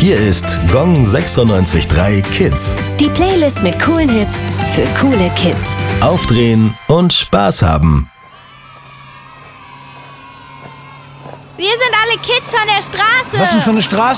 Hier ist Gong 96.3 Kids. Die Playlist mit coolen Hits für coole Kids. Aufdrehen und Spaß haben. Wir sind alle Kids von der Straße. Was denn für eine Straße?